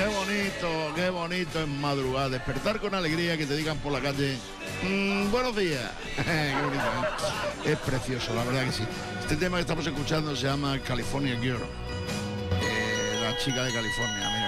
qué bonito es madrugar, despertar con alegría, que te digan por la calle, buenos días. Qué bonito, ¿eh? Es precioso, la verdad que sí. Este tema que estamos escuchando se llama California Girl, la chica de California. Mira.